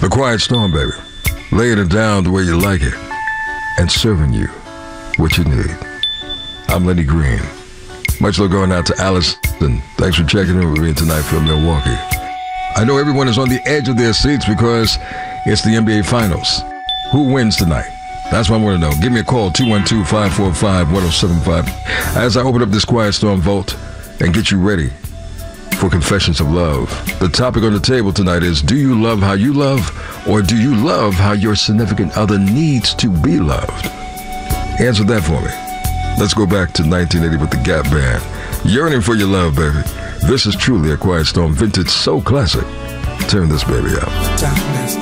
The Quiet Storm, baby. Laying it down the way you like it and serving you what you need. I'm Lenny Green. Much love going out to Allison. Thanks for checking in with me tonight from Milwaukee. I know everyone is on the edge of their seats because it's the NBA Finals. Who wins tonight? That's what I want to know. Give me a call, 212-545-1075. As I open up this Quiet Storm vault and get you ready for Confessions of Love. The topic on the table tonight is, do you love how you love, or do you love how your significant other needs to be loved? Answer that for me. Let's go back to 1980 with the Gap Band. Yearning for your love, baby. This is truly a Quiet Storm vintage soul classic. Turn this baby up.